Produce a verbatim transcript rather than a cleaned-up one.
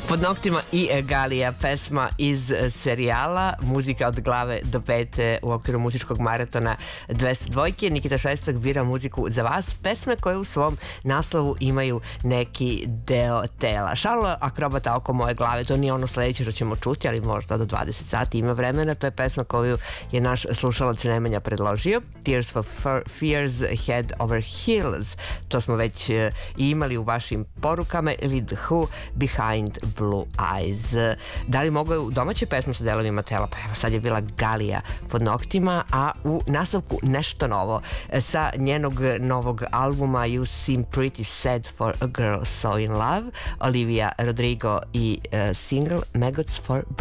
Pod noktima i Galija, pesma iz serijala, muzika od glave do pete u okviru muzičkog maratona dvesta dvojke. Nikita Šestak bira muziku za vas, pesme koje u svom naslovu imaju neki deo tela. Šarlo akrobata oko moje glave, to nije ono sledeće što ćemo čuti, ali možda do dvadeset sati ima vremena. To je pesma koju je naš slušalac Nemanja predložio, Tears for Fears, Head Over Heels. To smo već i imali u vašim porukama, ili The Who, Behind Blue Eyes. Da li mogu domaće pesme sa delovima tela? Pa evo, sad je bila Galija pod noktima, a u nastavku nešto novo sa njenog novog albuma You Seem Pretty Sad for a Girl So In Love, Olivia Rodrigo i uh, single Maggots for